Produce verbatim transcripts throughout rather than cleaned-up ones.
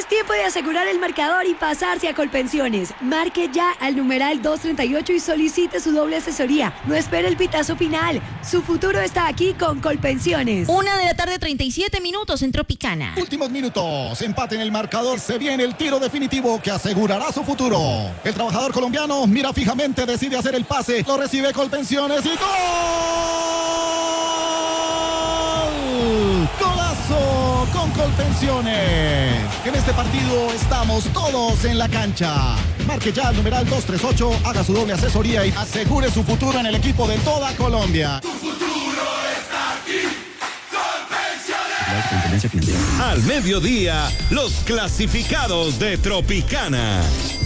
tiempo de asegurar el marcador y pasarse a Colpensiones. Marque ya al numeral doscientos treinta y ocho y solicite su doble asesoría. No espere el pitazo final. Su futuro está aquí con Colpensiones. Una de la tarde, treinta y siete minutos en Tropicana. Últimos minutos. Empate en el marcador. Se viene el tiro definitivo que asegurará su futuro. El trabajador colombiano mira fijamente, decide hacer el pase. Lo recibe Colpensiones y ¡gol! ¡Golazo con Colpensiones! En este partido estamos todos en la cancha. Marque ya al numeral doscientos treinta y ocho, haga su doble asesoría y asegure su futuro en el equipo de toda Colombia. Tu futuro está aquí. Colpensiones. Al mediodía, los clasificados de Tropicana.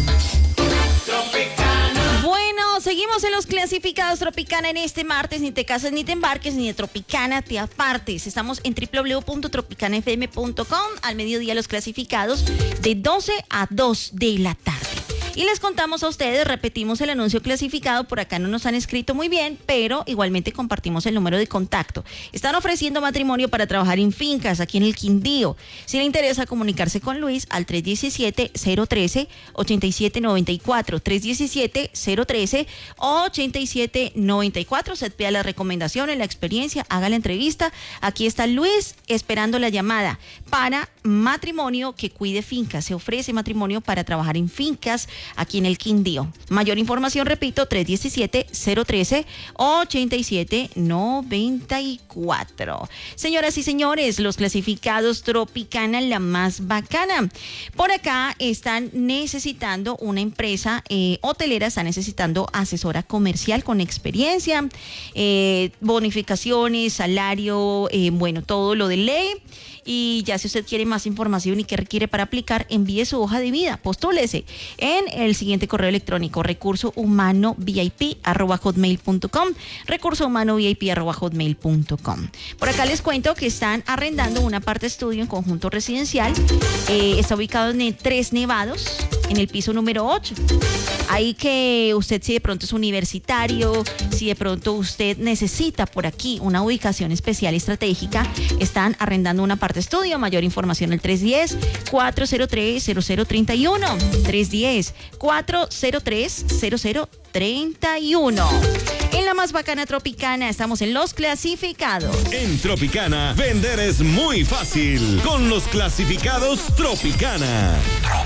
Bueno, seguimos en los clasificados Tropicana en este martes. Ni te cases, ni te embarques, ni de Tropicana te apartes. Estamos en doble u doble u doble u punto tropicana f m punto com. Al mediodía los clasificados de doce a dos de la tarde. Y les contamos a ustedes, repetimos el anuncio clasificado, por acá no nos han escrito muy bien, pero igualmente compartimos el número de contacto. Están ofreciendo matrimonio para trabajar en fincas aquí en el Quindío. Si le interesa comunicarse con Luis al tres diecisiete, cero trece, ochenta y siete noventa y cuatro, tres diecisiete, cero trece, ochenta y siete noventa y cuatro. Se pida la recomendación, en la experiencia, haga la entrevista. Aquí está Luis esperando la llamada para matrimonio que cuide fincas. Se ofrece matrimonio para trabajar en fincas aquí en el Quindío. Mayor información, repito, tres diecisiete, cero trece, ochenta y siete noventa y cuatro. Señoras y señores, los clasificados Tropicana, la más bacana. Por acá están necesitando una empresa eh, hotelera, está necesitando asesora comercial con experiencia, eh, bonificaciones, salario, eh, bueno, todo lo de ley. Y ya si usted quiere más información y qué requiere para aplicar, envíe su hoja de vida, postúlese en el siguiente correo electrónico: recurso humano vip arroba hotmail punto com, recurso humano vip arroba hotmail punto com. Por acá les cuento que están arrendando una parte estudio en conjunto residencial. Eh, está ubicado en Tres Nevados, en el piso número ocho. Ahí que usted, si de pronto es universitario, si de pronto usted necesita por aquí una ubicación especial y estratégica, están arrendando una parte estudio. Mayor información al tres diez, cuatro cero tres, cero cero treinta y uno, tres diez, cuatro cero tres, cero cero treinta y uno. En la más bacana Tropicana estamos en los clasificados. En Tropicana, vender es muy fácil con los clasificados Tropicana.